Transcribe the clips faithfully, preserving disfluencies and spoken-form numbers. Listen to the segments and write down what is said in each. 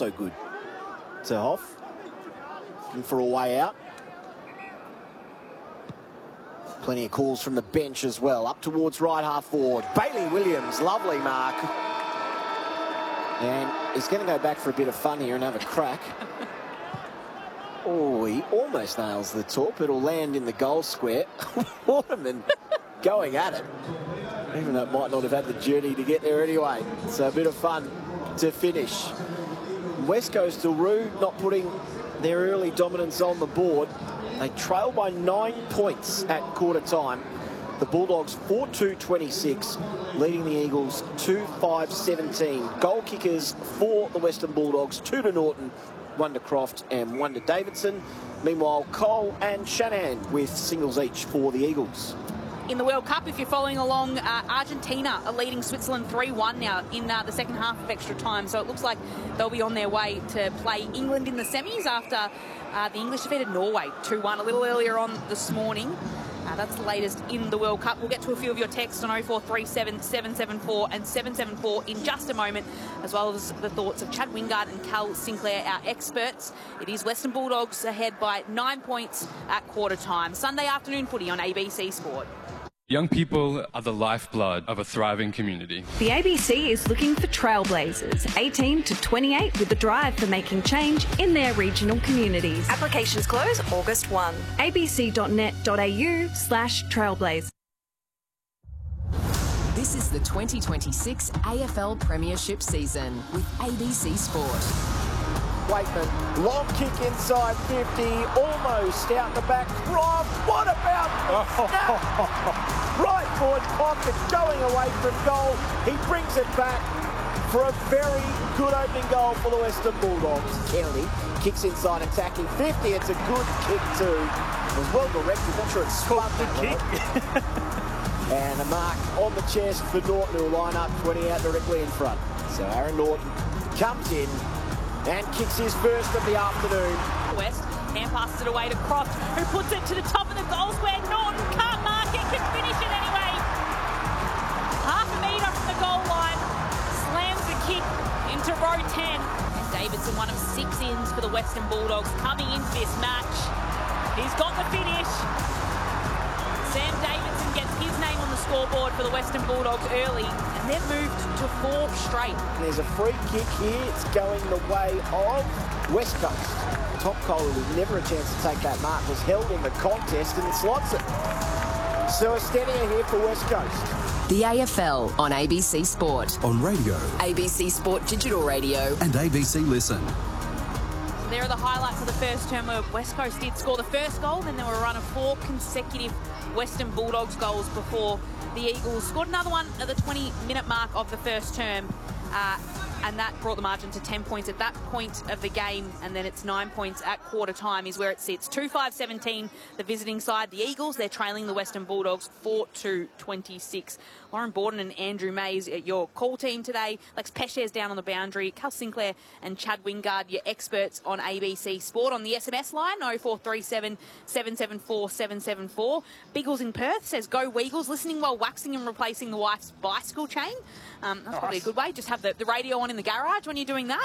also good. To Hoff, looking for a way out. Plenty of calls from the bench as well. Up towards right half forward. Bailey Williams, lovely mark. And he's going to go back for a bit of fun here and have a crack. Oh, he almost nails the top. It'll land in the goal square. Waterman going at it. Even though it might not have had the journey to get there anyway. So a bit of fun to finish. West Coast Roo not putting their early dominance on the board. They trail by nine points at quarter time. The Bulldogs four two twenty-six, leading the Eagles two five seventeen. Goal kickers for the Western Bulldogs, two to Norton, one to Croft and one to Davidson. Meanwhile, Cole and Shanahan with singles each for the Eagles. In the World Cup, if you're following along, uh, Argentina are leading Switzerland three one now in uh, the second half of extra time. So it looks like they'll be on their way to play England in the semis after uh, the English defeated Norway two one a little earlier on this morning. Uh, that's the latest in the World Cup. We'll get to a few of your texts on oh four three seven, seven seven four and seven seven four in just a moment, as well as the thoughts of Chad Wingard and Cal Sinclair, our experts. It is Western Bulldogs ahead by nine points at quarter time. Sunday afternoon footy on A B C Sport. Young people are the lifeblood of a thriving community. The A B C is looking for trailblazers, eighteen to twenty-eight, with a drive for making change in their regional communities. Applications close August first. abc.net.au slash trailblaze. This is the twenty twenty-six A F L Premiership season with A B C Sport. Waitman, long kick inside fifty, almost out the back. Rob, what about snap? Right forward pocket, going away from goal. He brings it back for a very good opening goal for the Western Bulldogs. Kennedy kicks inside, attacking fifty. It's a good kick too. It was well directed. Not sure it's spun the kick. And a mark on the chest for Norton, who will line up twenty out directly in front. So Aaron Norton comes in and kicks his first of the afternoon. West hand passes it away to Croft, who puts it to the top of the goal square. Norton can't mark it, can finish it anyway. Half a metre from the goal line, slams the kick into row ten. And Davidson, one of six ins for the Western Bulldogs, coming into this match. He's got the finish. Sam Davidson gets his name on the scoreboard for the Western Bulldogs early, and they've moved to four straight. There's a free kick here. It's going the way of West Coast. Top Kohler with never a chance to take that mark, was held in the contest and slots it. So a steadier here for West Coast. The A F L on A B C Sport. On radio. A B C Sport Digital Radio. And A B C Listen. There are the highlights of the first term where West Coast did score the first goal, then there were a run of four consecutive Western Bulldogs goals before the Eagles scored another one at the twenty minute mark of the first term. Uh, and that brought the margin to ten points at that point of the game, and then it's nine points at quarter time is where it sits. two five seventeen, the visiting side. The Eagles, they're trailing the Western Bulldogs four two twenty-six. Lauren Borden and Andrew Mays at your call team today. Lex Pesce's down on the boundary. Cal Sinclair and Chad Wingard, your experts on A B C Sport. On the S M S line, oh four three seven, seven seven four, seven seven four. Biggles in Perth says, go Weagles, listening while waxing and replacing the wife's bicycle chain. Um, that's probably a good way. Just have the, the radio on in the garage when you're doing that.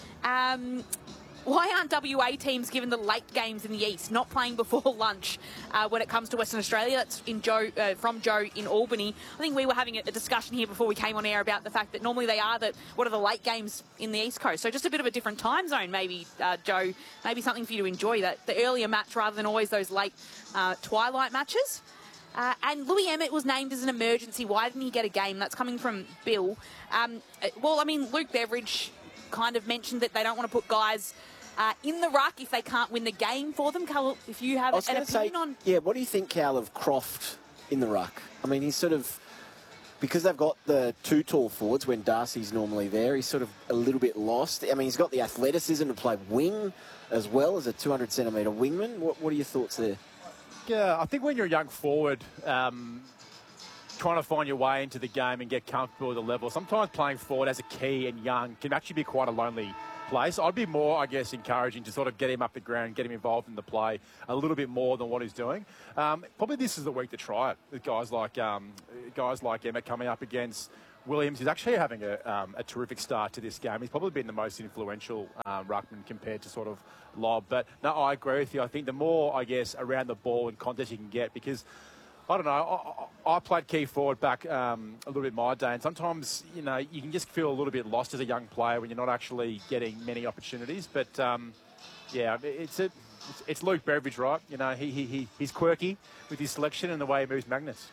Um, why aren't W A teams given the late games in the East, not playing before lunch uh, when it comes to Western Australia? That's in Joe, uh, from Joe in Albany. I think we were having a, a discussion here before we came on air about the fact that normally they are the, what are the late games in the East Coast. So just a bit of a different time zone, maybe, uh, Joe. Maybe something for you to enjoy, that the earlier match rather than always those late uh, twilight matches. Uh, and Louis Emmett was named as an emergency. Why didn't he get a game? That's coming from Bill. Um, well, I mean, Luke Beveridge kind of mentioned that they don't want to put guys uh, in the ruck if they can't win the game for them. Cal, if you have an opinion say, on... Yeah, what do you think, Cal, of Croft in the ruck? I mean, he's sort of... Because they've got the two tall forwards when Darcy's normally there, he's sort of a little bit lost. I mean, he's got the athleticism to play wing as well as a two hundred centimetre wingman. What, what are your thoughts there? Yeah, I think when you're a young forward, um, trying to find your way into the game and get comfortable with the level, sometimes playing forward as a key and young can actually be quite a lonely place. I'd be more, I guess, encouraging to sort of get him up the ground, get him involved in the play a little bit more than what he's doing. Um, probably this is the week to try it with guys like um, guys like Emmett coming up against Williams is actually having a, um, a terrific start to this game. He's probably been the most influential um, ruckman compared to sort of Lob. But no, I agree with you. I think the more, I guess, around the ball and contest you can get, because I don't know, I, I played key forward back um, a little bit my day, and sometimes, you know, you can just feel a little bit lost as a young player when you're not actually getting many opportunities. But um, yeah, it's a, it's, it's Luke Beveridge, right? You know, he, he, he he's quirky with his selection and the way he moves magnets.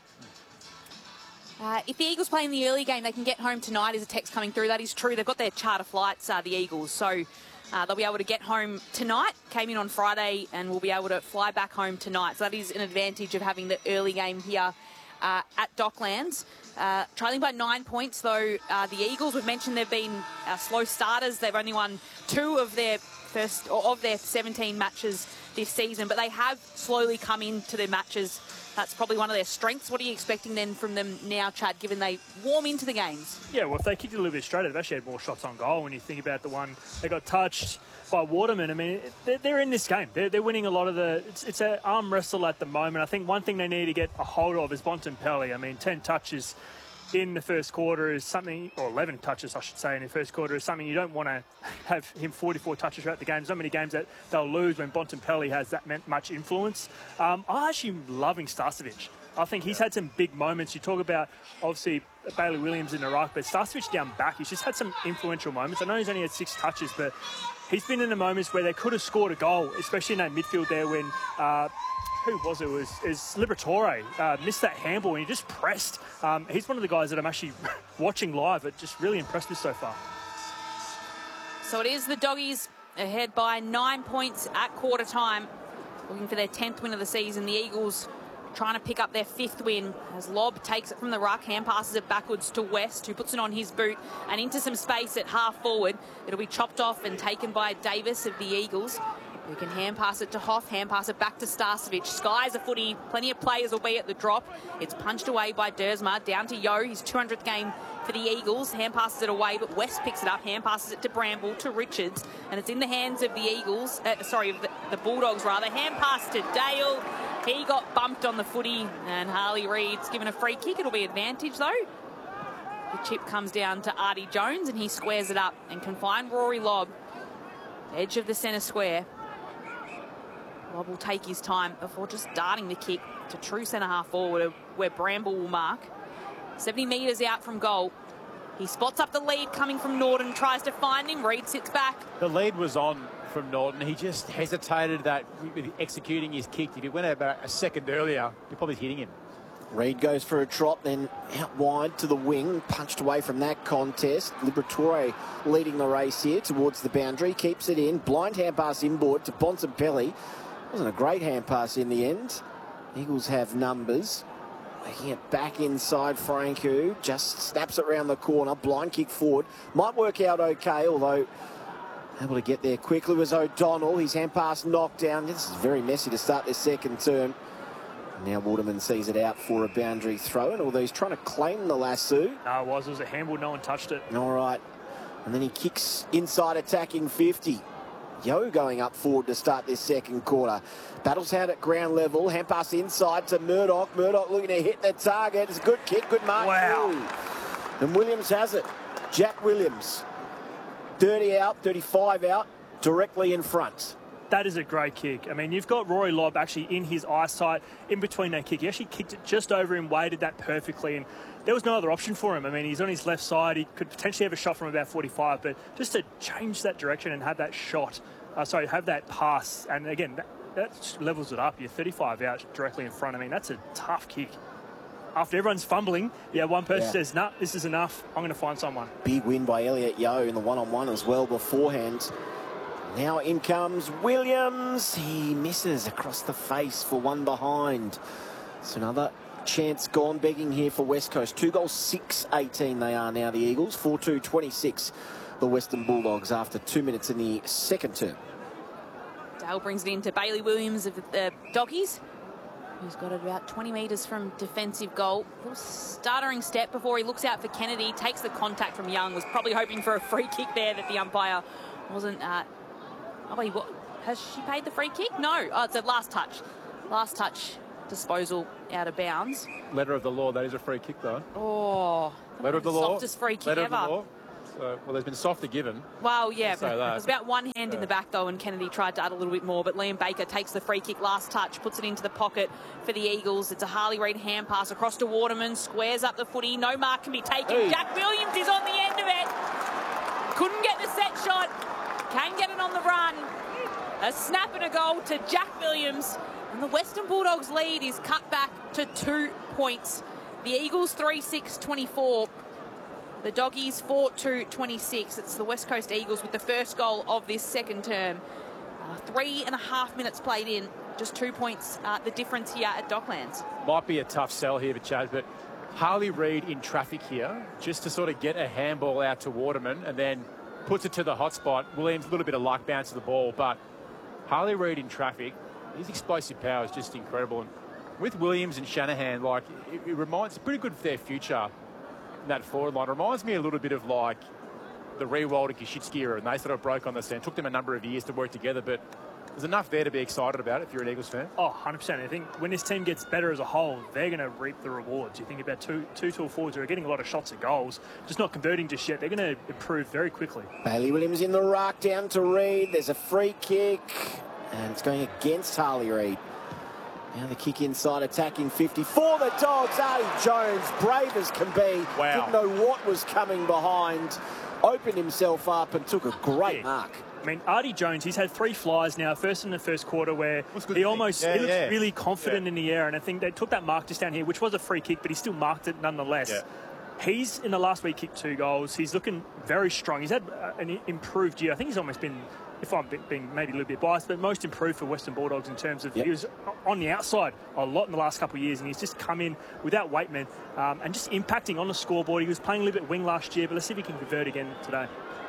Uh, if the Eagles play in the early game, they can get home tonight. Is a text coming through. That is true. They've got their charter flights, uh, the Eagles, so uh, they'll be able to get home tonight. Came in on Friday and will be able to fly back home tonight. So that is an advantage of having the early game here uh, at Docklands. Uh, trailing by nine points, though, uh, the Eagles. We've mentioned they've been uh, slow starters. They've only won two of their first or of their seventeen matches this season, but they have slowly come into their matches. That's probably one of their strengths. What are you expecting then from them now, Chad, given they warm into the games? Yeah, well, if they kicked it a little bit straighter, they've actually had more shots on goal. When you think about the one they got touched by Waterman, I mean, they're, they're in this game. They're, they're winning a lot of the... It's, it's an arm wrestle at the moment. I think one thing they need to get a hold of is Bontempelli. I mean, ten touches in the first quarter is something, or eleven touches, I should say, in the first quarter is something you don't want to have him forty-four touches throughout the game. So many games that they'll lose when Bontempelli has that much influence. Um, I'm actually loving Starcevic. I think he's had some big moments. You talk about, obviously, Bailey Williams in Iraq, but Starcevic down back, he's just had some influential moments. I know he's only had six touches, but he's been in the moments where they could have scored a goal, especially in that midfield there when... Uh, who was it? It was, it was Liberatore. Uh, missed that handball and he just pressed. Um, he's one of the guys that I'm actually watching live. It just really impressed me so far. So it is the Doggies ahead by nine points at quarter time, looking for their tenth win of the season. The Eagles trying to pick up their fifth win as Lob takes it from the ruck, hand passes it backwards to West, who puts it on his boot and into some space at half forward. It'll be chopped off and taken by Davis of the Eagles, who can hand pass it to Hoff, hand pass it back to Starcevic. Skies a footy, plenty of players will be at the drop. It's punched away by Dersma, down to Yo, his two hundredth game for the Eagles. Hand passes it away, but West picks it up, hand passes it to Bramble, to Richards, and it's in the hands of the Eagles, uh, sorry, of the, the Bulldogs rather. Hand pass to Dale. He got bumped on the footy, and Harley Reid's given a free kick. It'll be advantage, though. The chip comes down to Artie Jones, and he squares it up and can find Rory Lobb, edge of the centre square. Lobb will take his time before just darting the kick to true centre half forward where Bramble will mark. seventy metres out from goal. He spots up the lead coming from Norton, tries to find him. Reid sits back. The lead was on from Norton. He just hesitated that with executing his kick. If he went about a second earlier, he'd probably hitting him. Reid goes for a trot, then out wide to the wing, punched away from that contest. Liberatore leading the race here towards the boundary, keeps it in. Blind hand pass inboard to Bontempelli. Wasn't a great hand pass in the end. Eagles have numbers. Making it back inside, Franku just snaps it around the corner. Blind kick forward. Might work out okay, although able to get there quickly was O'Donnell. His hand pass knocked down. This is very messy to start this second term. Now Waterman sees it out for a boundary throw, and although he's trying to claim the lasso. No, it was. It was a handball. No one touched it. All right. And then he kicks inside, attacking fifty. Yo going up forward to start this second quarter. Battles out at ground level. Hand pass inside to Murdoch. Murdoch looking to hit the target. It's a good kick. Good mark. Wow. Through. And Williams has it. Jack Williams. thirty out, thirty-five out, directly in front. That is a great kick. I mean, you've got Rory Lobb actually in his eyesight in between that kick. He actually kicked it just over him, weighted that perfectly, and there was no other option for him. I mean, he's on his left side. He could potentially have a shot from about forty-five, but just to change that direction and have that shot, uh, sorry, have that pass, and again, that, that levels it up. You're thirty-five out directly in front. I mean, that's a tough kick. After everyone's fumbling, yeah, one person yeah. says, nah, this is enough. I'm going to find someone. Big win by Elliot Yo in the one-on-one as well beforehand. Now in comes Williams. He misses across the face for one behind. It's another chance gone begging here for West Coast. Two goals, six eighteen they are now, the Eagles. four two twenty-six, the Western Bulldogs after two minutes in the second term. Dale brings it into Bailey Williams of the Doggies, who's got it about twenty metres from defensive goal. A little stuttering step before he looks out for Kennedy. Takes the contact from Young. Was probably hoping for a free kick there that the umpire wasn't... Uh, oh, wait, what? Has she paid the free kick? No. Oh, it's a last touch. Last touch disposal out of bounds. Letter of the law, that is a free kick, though. Oh, Letter of the law. Softest free kick Letter ever. Of the law. So, well, there's been softer given. Well, yeah, Say but that. it was about one hand in the back, though, and Kennedy tried to add a little bit more. But Liam Baker takes the free kick last touch, puts it into the pocket for the Eagles. It's a Harley Reid hand pass across to Waterman, squares up the footy. No mark can be taken. Hey. Jack Williams is on the end of it. Couldn't get the set shot. Can get it on the run. A snap and a goal to Jack Williams. And the Western Bulldogs lead is cut back to two points. The Eagles three six twenty-four. The Doggies four two twenty-six. It's the West Coast Eagles with the first goal of this second term. Uh, three and a half minutes played in. Just two points, uh, the difference here at Docklands. Might be a tough sell here for Chad, but Harley Reid in traffic here, just to sort of get a handball out to Waterman and then puts it to the hot spot. Williams, a little bit of luck bounce to the ball, but Harley Reid in traffic, his explosive power is just incredible. And with Williams and Shanahan, like, it, it reminds, it's pretty good for their future in that forward line. It reminds me a little bit of like the Rewald and Kashitsky era, and they sort of broke on the stand. It took them a number of years to work together, but there's enough there to be excited about it if you're an Eagles fan. Oh, one hundred percent. I think when this team gets better as a whole, they're going to reap the rewards. You think about two, two tall forwards who are getting a lot of shots at goals, just not converting just yet. They're going to improve very quickly. Bailey Williams in the ruck, down to Reid. There's a free kick, and it's going against Harley Reid. Now the kick inside, attacking fifty for the Dogs. Artie Jones, brave as can be. Wow. Didn't know what was coming behind. Opened himself up and took a great Yeah. mark. I mean, Artie Jones, he's had three flies now, first in the first quarter, where good he to almost see. Yeah, he looks yeah. really confident Yeah. in the air, and I think they took that mark just down here, which was a free kick, but he still marked it nonetheless. Yeah. He's, in the last week, kicked two goals. He's looking very strong. He's had uh, an improved year. I think he's almost been, if I'm being maybe a little bit biased, but most improved for Western Bulldogs in terms of Yep. he was on the outside a lot in the last couple of years, and he's just come in without Waitman um, and just impacting on the scoreboard. He was playing a little bit wing last year, but let's see if he can convert again today.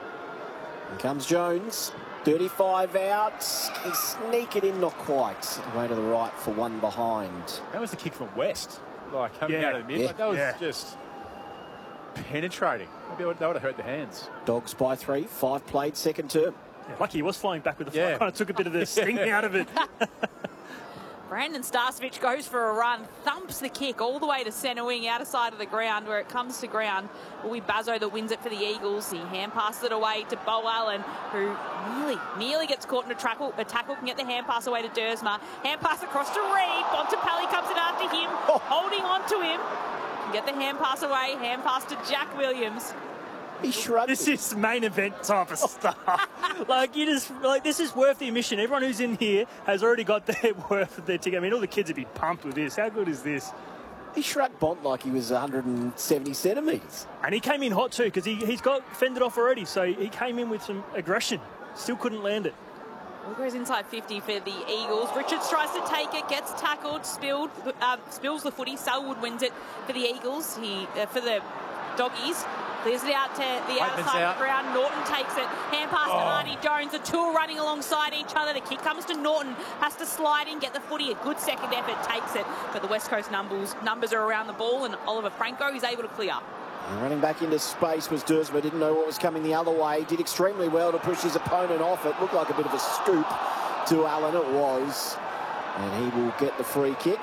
Here comes Jones. thirty-five out. He's sneak it in, not quite. Way to the right for one behind. That was the kick from West, like coming Yeah. out of the mid. Yeah. Like, that was Yeah. just penetrating. Maybe that would have hurt the hands. Dogs by three. Five played, second term. Yeah, lucky he was flying back with the Yeah. fly. Kind of took a bit of the sting out of it. Brandon Starcevich goes for a run, thumps the kick all the way to centre wing, outer side of the ground. Where it comes to ground, will be Bazzo that wins it for the Eagles. He hand passes it away to Bo Allen, who nearly, nearly gets caught in a tackle. A tackle can get the hand pass away to Dersma. Hand pass across to Reid. Bontempelli comes in after him, Oh. holding on to him. Can get the hand pass away. Hand pass to Jack Williams. He shrugged. This is main event type of stuff. Like you just like this is worth the admission. Everyone who's in here has already got their worth of their ticket. I mean, all the kids would be pumped with this. How good is this? He shrugged Bont like he was one hundred seventy centimetres. And he came in hot too because he he's got fended off already. So he came in with some aggression. Still couldn't land it. Well, goes inside fifty for the Eagles. Richards tries to take it, gets tackled, spilled, uh, spills the footy. Selwood wins it for the Eagles. He uh, for the Doggies. Clears it out to the outside Waitman's of out. the ground. Norton takes it. Hand pass to Oh. Artie Jones. The two are running alongside each other. The kick comes to Norton. Has to slide in, get the footy. A good second effort. Takes it. But the West Coast numbers, numbers are around the ball, and Oliver Franco is able to clear. And running back into space was Dersma. Didn't know what was coming the other way. Did extremely well to push his opponent off. It looked like a bit of a scoop to Allen. It was. And he will get the free kick.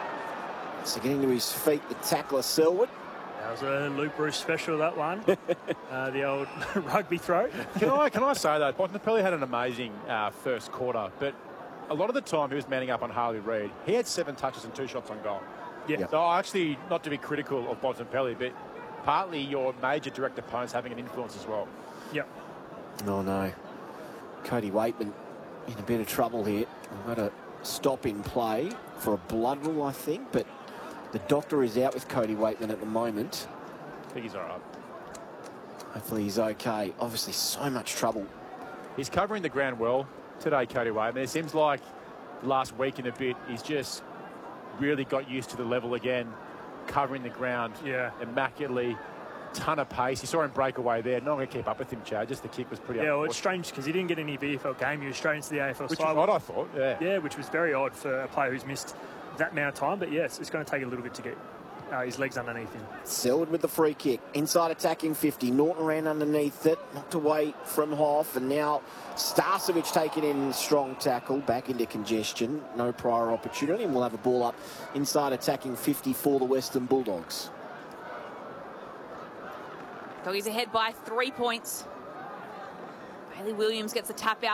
So getting to his feet, the tackler Selwood. That was a Luke Bruce special, that one. uh, the old rugby throw. Can I can I say that Bontempelli had an amazing uh, first quarter, but a lot of the time he was manning up on Harley Reid. He had seven touches and two shots on goal. Yeah. So actually, not to be critical of Bontempelli, but partly your major direct opponents having an influence as well. Yep. Oh no. Cody Waitman in a bit of trouble here. We've got a stop in play for a blood rule, I think, but the doctor is out with Cody Waitman at the moment. I think he's all right. Hopefully he's okay. Obviously so much trouble. He's covering the ground well today, Cody Waitman. It seems like last week and a bit, he's just really got used to the level again, covering the ground Yeah. immaculately. Ton of pace. You saw him break away there. Not going to keep up with him, Chad. Just the kick was pretty. Yeah, well, it's unfortunate. strange because he didn't get any V F L game. He was straight into the A F L Which side. is odd, I thought. Yeah. Yeah, which was very odd for a player who's missed that amount of time. But yes, it's going to take a little bit to get uh, his legs underneath him. Selwood with the free kick. Inside attacking fifty. Norton ran underneath it. Knocked away from Hoff. And now Starcevich taking in strong tackle. Back into congestion. No prior opportunity. And we'll have a ball up inside attacking fifty for the Western Bulldogs. Doggies ahead by three points. Bailey Williams gets the tap out.